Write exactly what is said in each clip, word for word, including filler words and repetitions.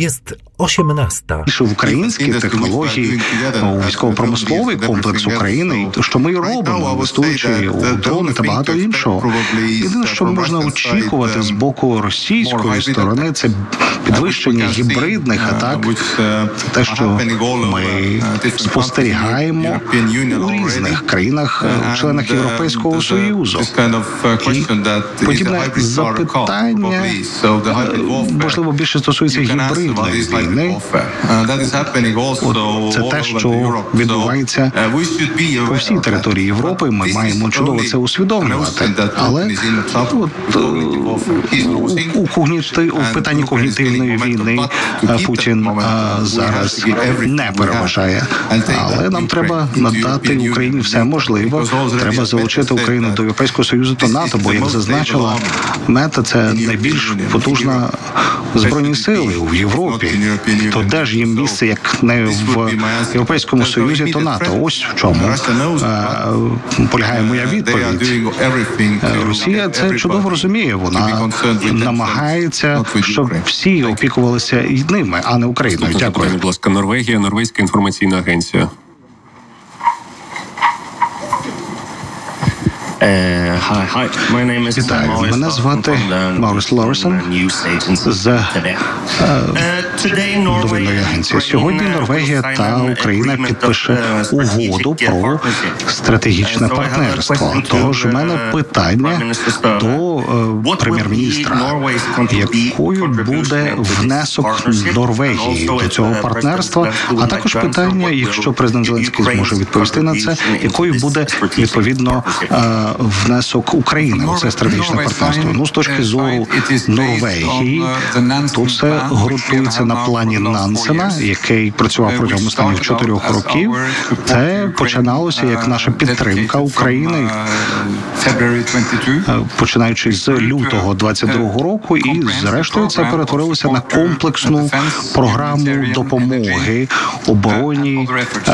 Jest osiemnasta. В українські технології, у військово-промисловий комплекс України, що ми робимо, інвестуючи у дрони та багато іншого. Єдине, що можна очікувати з боку російської сторони, це підвищення гібридних атак. Це те, що ми спостерігаємо у різних країнах, членах Європейського Союзу. І подібне запитання, можливо, більше стосується гібридної війни. От це те, що відбувається по всій території Європи. Ми маємо чудово це усвідомлювати. Але от, у, когніти... у питанні когнітивної війни Путін зараз не переважає. Але нам треба надати Україні все можливе. Треба залучити Україну до Європейського Союзу та НАТО, бо, як зазначила Мета, це найбільш потужна збройні сили в Європі. То де ж їм місце, як не в Європейському Союзі, то НАТО? Ось в чому е, полягає моя відповідь. Росія це чудово розуміє. Вона намагається, щоб всі опікувалися і ними, а не Україною. Дякую. Будь ласка, Норвегія, Норвезька інформаційна агенція. Вітаю, мене звати Мауріс Лорсон з новинної агенції. Сьогодні Норвегія та Україна підпише угоду про стратегічне партнерство. Тож у мене питання до прем'єр-міністра. Якою буде внесок Норвегії до цього партнерства? А також питання, якщо президент Зеленський зможе відповісти на це, якою буде відповідно внесок України у це стратегічне партнерство. Ну, з точки зору Норвегії, тут це ґрунтується на плані Нансена, який працював протягом останніх чотирьох років. Це починалося як наша підтримка України, починаючи з лютого двадцять другого року, і зрештою це перетворилося на комплексну програму допомоги обороні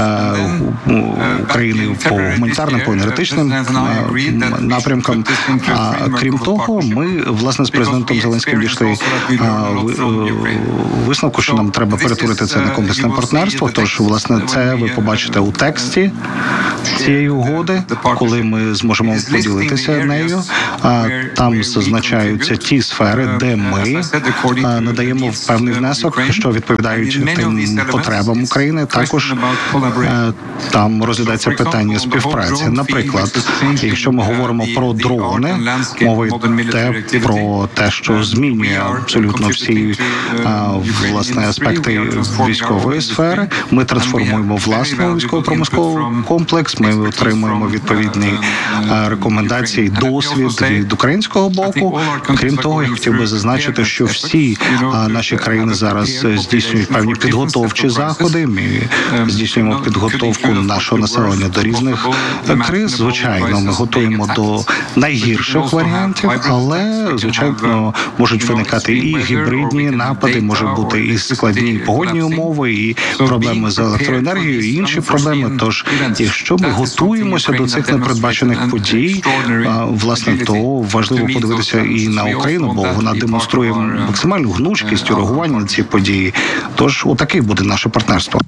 України по гуманітарним, по енергетичним напрямкам. А крім того, ми, власне, з президентом Зеленським дійшли висновку, що нам треба перетворити це на комплексне партнерство. Тож, власне, це ви побачите у тексті цієї угоди, коли ми зможемо поділитися нею. Там зазначаються ті сфери, де ми надаємо певний внесок, що відповідають тим потребам України. Також там розглядається питання співпраці. Наприклад, якщо ми говоримо про дрони, мова йде про те, що змінює абсолютно всі власне аспекти військової сфери. Ми трансформуємо власний військово-промисловий комплекс, ми отримуємо відповідні рекомендації, досвід від українського боку. Крім того, я хотів би зазначити, що всі наші країни зараз здійснюють певні підготовчі заходи. Ми здійснюємо підготовку нашого населення до різних криз. Звичайно, ми готуємо до найгірших варіантів, але, звичайно, можуть виникати і гібридні напади, можуть бути і складні погодні умови, і проблеми з електроенергією, і інші проблеми. Тож, якщо ми готуємося до цих непередбачених подій, власне, то важливо подивитися і на Україну, бо вона демонструє максимальну гнучкість у реагуванні на ці події. Тож, отаке буде наше партнерство.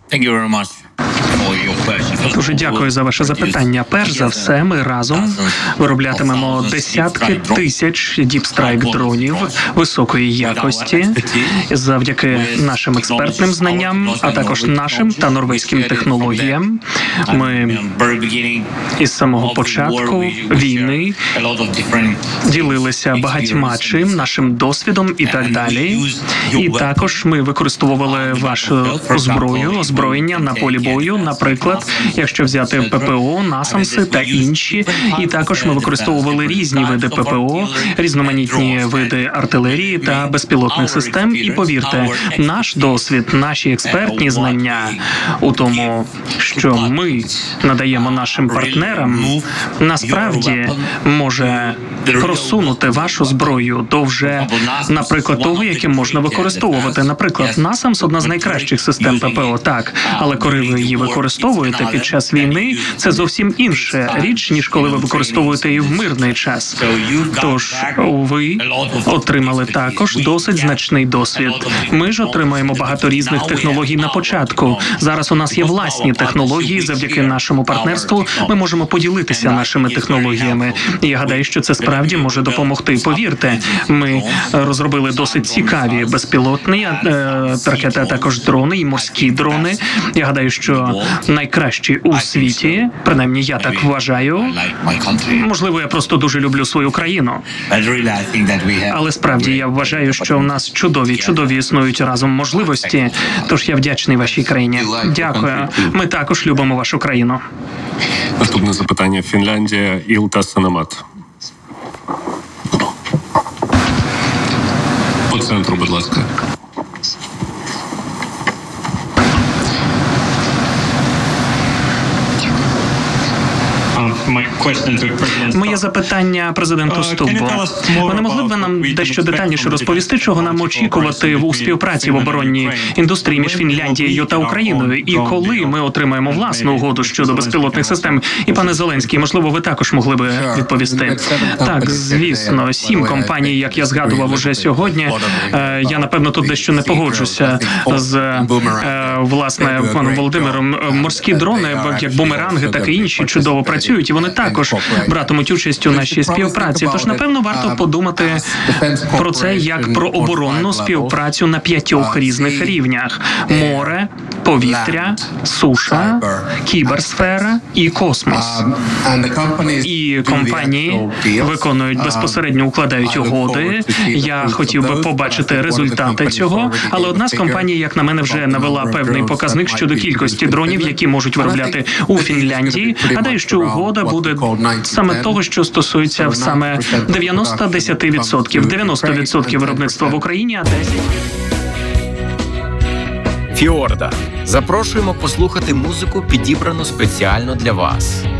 Дуже дякую за ваше запитання. Перш за все, ми разом вироблятимемо десятки тисяч Deep Strike дронів високої якості завдяки нашим експертним знанням, а також нашим та норвезьким технологіям. Ми із самого початку війни ділилися багатьма чим, нашим досвідом і так далі. І також ми використовували вашу зброю, озброєння на полі бою, наприклад, якщо взяти ППО, насамси та інші. І також ми використовували різні види ППО, різноманітні види артилерії та безпілотних систем. І повірте, наш досвід, наші експертні знання у тому, що ми надаємо нашим партнерам, насправді може просунути вашу зброю до вже, наприклад, того, яким можна використовувати. Наприклад, насамс – одна з найкращих систем ППО, так, але коли ви її використовуєте, використовуєте під час війни, це зовсім інша річ, ніж коли ви використовуєте її в мирний час. Тож ви отримали також досить значний досвід. Ми ж отримаємо багато різних технологій на початку. Зараз у нас є власні технології. Завдяки нашому партнерству ми можемо поділитися нашими технологіями. І я гадаю, що це справді може допомогти. Повірте, ми розробили досить цікаві безпілотні е, ракети, а також дрони і морські дрони. Я гадаю, що найкращі у світі, принаймні я так вважаю. Можливо, я просто дуже люблю свою країну. Але справді я вважаю, що у нас чудові, чудові існують разом можливості. Тож я вдячний вашій країні. Дякую. Ми також любимо вашу країну. Наступне запитання. Фінляндія, Ілта Санамат. По центру, будь ласка. Моє запитання президенту Стуббу. Ви не могли б нам дещо детальніше розповісти, чого нам очікувати у співпраці в оборонній індустрії між Фінляндією та Україною? І коли ми отримаємо власну угоду щодо безпілотних систем? І, пане Зеленський, можливо, ви також могли би відповісти? Так, звісно, сім компаній, як я згадував уже сьогодні. Я, напевно, тут дещо не погоджуся з, власне, паном Володимиром. Морські дрони, як бумеранги, так і інші, чудово працюють, і вони також братимуть участь у нашій співпраці. Тож, напевно, варто подумати про це як про оборонну співпрацю на п'ятьох різних рівнях: море, повітря, суша, кіберсфера і космос. І компанії виконують безпосередньо, укладають угоди. Я хотів би побачити результати цього, але одна з компаній, як на мене, вже навела певний показник щодо кількості дронів, які можуть виробляти у Фінляндії. Гадаю, що угода буде саме того, що стосується саме дев'яносто десять відсотків. дев'яносто відсотків виробництва в Україні, а десять Фіорда. Запрошуємо послухати музику, підібрану спеціально для вас.